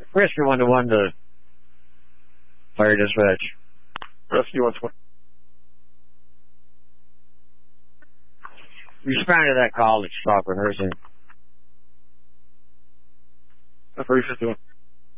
Rescue 121 to fire dispatch. Rescue 120. Respond to that call that you saw for nursing. That's what he's just doing.